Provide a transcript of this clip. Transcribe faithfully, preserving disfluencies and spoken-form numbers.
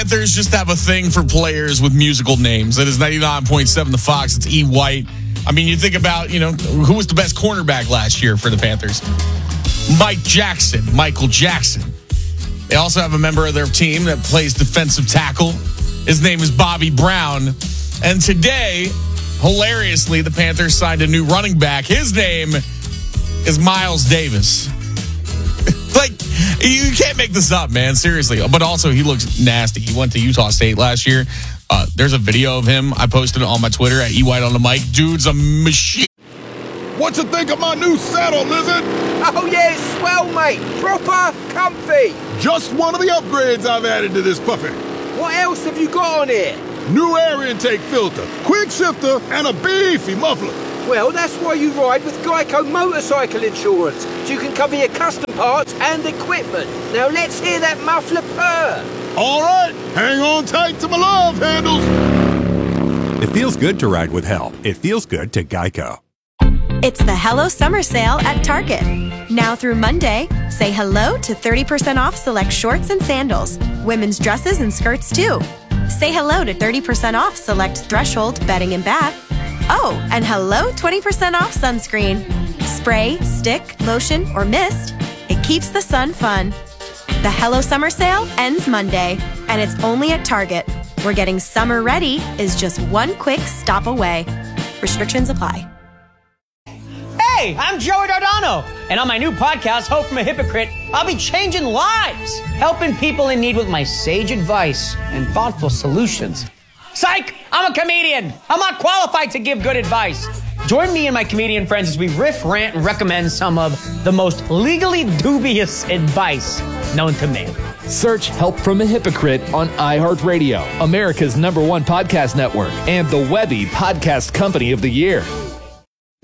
Panthers just have a thing for players with musical names. That is ninety-nine point seven The Fox. It's E. White. I mean, you think about, you know, who was the best cornerback last year for the Panthers? Mike Jackson, Michael Jackson. They also have a member of their team that plays defensive tackle. His name is Bobby Brown. And today, hilariously, the Panthers signed a new running back. His name is Miles Davis. Like, you can't make this up, man. Seriously. But also, he looks nasty. He went to Utah State last year. Uh, there's a video of him. I posted it on my Twitter at E White on the mic. Dude's a machine. What you think of my new saddle, Lizard? Oh, yeah, it's swell, mate. Proper comfy. Just one of the upgrades I've added to this puppy. What else have you got on here? New air intake filter, quick shifter, and a beefy muffler. Well, that's why you ride with Geico Motorcycle Insurance, so you can cover your custom parts and equipment. Now let's hear that muffler purr. All right, hang on tight to my love handles. It feels good to ride with help. It feels good to Geico. It's the Hello Summer Sale at Target. Now through Monday, say hello to thirty percent off select shorts and sandals, women's dresses and skirts too. Say hello to thirty percent off select Threshold bedding and bath. Oh, and hello twenty percent off sunscreen. Spray, stick, lotion, or mist. It keeps the sun fun. The Hello Summer Sale ends Monday, and it's only at Target, where getting summer ready is just one quick stop away. Restrictions apply. Hey, I'm Joey Dardano, and on my new podcast, Hope from a Hypocrite, I'll be changing lives, helping people in need with my sage advice and thoughtful solutions. Psych! I'm a comedian. I'm not qualified to give good advice. Join me and my comedian friends as we riff, rant, and recommend some of the most legally dubious advice known to man. Search Help from a Hypocrite on iHeartRadio, America's number one podcast network, and the Webby Podcast Company of the Year.